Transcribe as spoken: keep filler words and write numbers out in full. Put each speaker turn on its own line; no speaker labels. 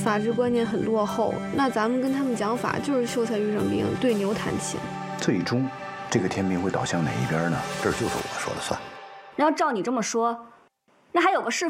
法治观念很落后，那咱们跟他们讲法就是秀才遇上兵，对牛弹琴。
最终，这个天平会倒向哪一边呢？这就是我说了算。
然后照你这么说，那还有个是